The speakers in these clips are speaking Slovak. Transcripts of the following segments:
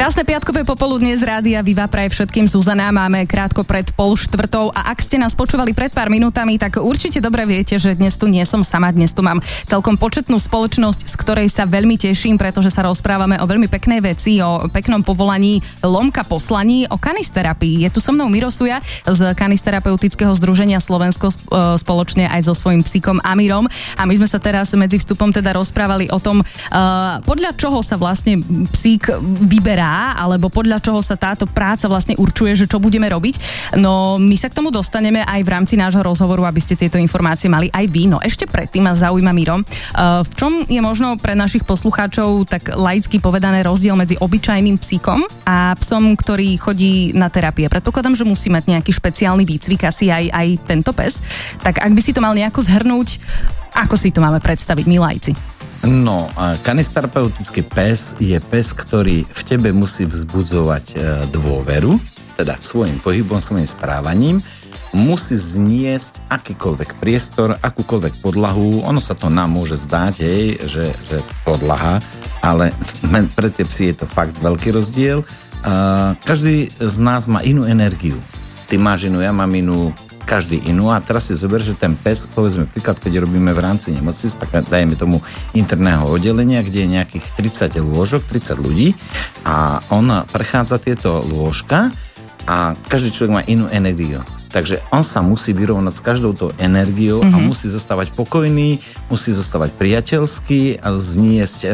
Krásne piatkové popoludne z rádia Viva praje všetkým Zuzana. Máme krátko pred 3:30 a ak ste nás počúvali pred pár minútami, tak určite dobre viete, že dnes tu nie som sama, dnes tu mám celkom početnú spoločnosť, z ktorej sa veľmi teším, pretože sa rozprávame o veľmi peknej veci, o peknom povolaní, lomka poslaní, o kanisterapii. Je tu so mnou Miro Suja z Kanisterapeutického združenia Slovensko spoločne aj so svojím psíkom Amírom. A my sme sa teraz medzi vstupom teda rozprávali o tom, podľa čoho sa vlastne psík vyberá, alebo podľa čoho sa táto práca vlastne určuje, že čo budeme robiť. No my sa k tomu dostaneme aj v rámci nášho rozhovoru, aby ste tieto informácie mali aj vy. No ešte predtým ma zaujíma, Miro, v čom je možno pre našich poslucháčov tak laicky povedané rozdiel medzi obyčajným psíkom a psom, ktorý chodí na terapie? Predpokladám, že musí mať nejaký špeciálny výcvik, asi aj tento pes. Tak ak by si to mal nejako zhrnúť, ako si to máme predstaviť, my laici? No, kanisterapeutický pes je pes, ktorý v tebe musí vzbudzovať dôveru, teda svojim pohybom, svojim správaním, musí zniesť akýkoľvek priestor, akúkoľvek podlahu. Ono sa to nám môže zdať, že podlaha, ale pre tie psy je to fakt veľký rozdiel. Každý z nás má inú energiu. Ty máš inú, ja mám inú, každý inú. A teraz si zober, že ten pes, povedzme príklad, keď robíme v rámci nemocnic, tak dajme tomu interného oddelenia, kde je nejakých 30 lôžok, 30 ľudí a on prechádza tieto lôžka a každý človek má inú energiu. Takže on sa musí vyrovnať s každou tou energiou a musí zostávať pokojný, musí zostávať priateľský a zniesť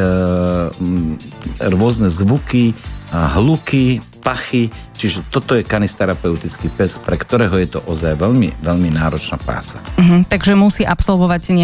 rôzne zvuky, hluky, pachy, čiže toto je kanisterapeutický pes, pre ktorého je to ozaj veľmi, veľmi náročná práca. Takže musí absolvovať